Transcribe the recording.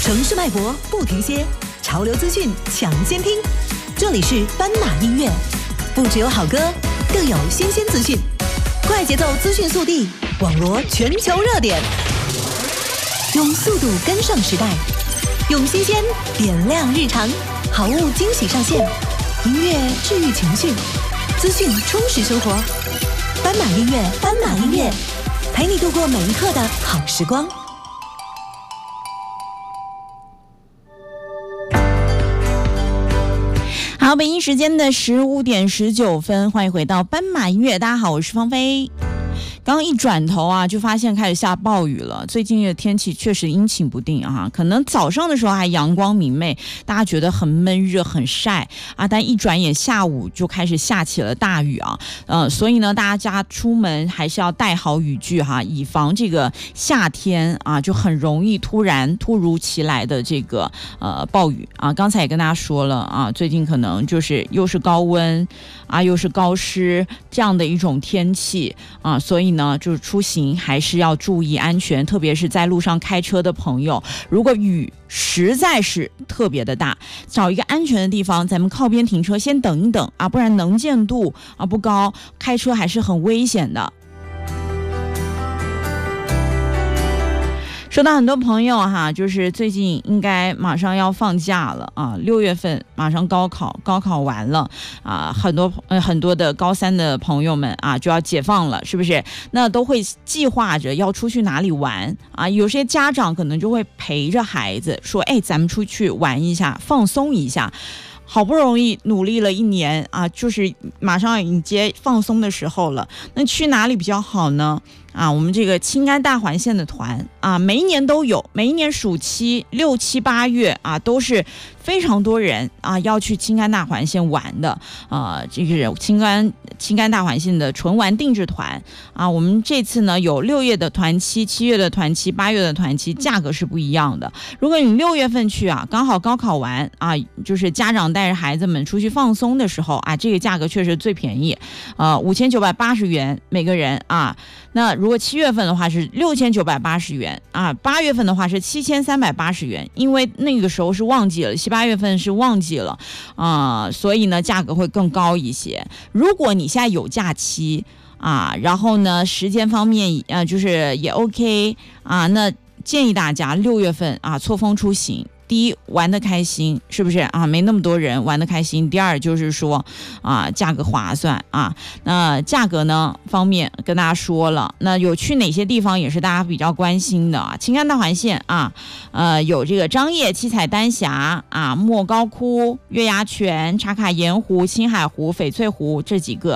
城市脉搏不停歇，潮流资讯抢先听。这里是斑马音乐，不只有好歌，更有新鲜资讯，快节奏资讯速递，网罗全球热点，用速度跟上时代，用新鲜点亮日常，好物惊喜上线，音乐治愈情绪，资讯充实生活。斑马音乐，斑马音乐，陪你度过每一刻的好时光。 好，北京时间的15点19分，欢迎回到斑马音乐。大家好，我是芳菲。刚刚一转头啊，就发现开始下暴雨了。最近的天气确实阴晴不定啊，可能早上的时候还阳光明媚，大家觉得很闷热很晒啊，但一转眼下午就开始下起了大雨啊。所以呢，大家出门还是要带好雨具哈，以防这个夏天啊就很容易突如其来的这个暴雨啊。刚才也跟大家说了啊，最近可能就是又是高温啊，又是高湿这样的一种天气啊，所以呢，就是出行还是要注意安全，特别是在路上开车的朋友，如果雨实在是特别的大，找一个安全的地方，咱们靠边停车，先等一等啊，不然能见度啊不高，开车还是很危险的。说到很多朋友哈，就是最近应该马上要放假了啊，6月份马上高考完了啊，很多的高三的朋友们啊就要解放了，是不是？那都会计划着要出去哪里玩啊？有些家长可能就会陪着孩子说，咱们出去玩一下，放松一下。好不容易努力了1年啊，就是马上要迎接放松的时候了。那去哪里比较好呢？啊，我们这个青甘大环线的团啊，每一年都有，每一年暑期6、7、8月啊，都是非常多人啊要去青甘大环线玩的。这个青甘大环线的纯玩定制团啊，我们这次呢有6月的团期、7月的团期、8月的团期，价格是不一样的。如果你6月份去啊，刚好高考完啊，就是家长带着孩子们出去放松的时候啊，这个价格确实最便宜，5980元每个人啊。那如果7月份的话是6980元啊，8月份的话是7380元，因为那个时候是旺季了，7、8月份是旺季了啊，所以呢价格会更高一些。如果你现在有假期啊，然后呢时间方面就是也 OK 啊，那建议大家6月份啊错峰出行。第一，玩得开心，是不是啊？没那么多人，玩得开心。第二就是说啊，价格划算啊。那价格呢方面跟大家说了，那有去哪些地方也是大家比较关心的啊？青甘大环线啊，有这个张掖、七彩丹霞啊、莫高窟、月牙泉、茶卡盐湖、青海湖、翡翠湖这几个。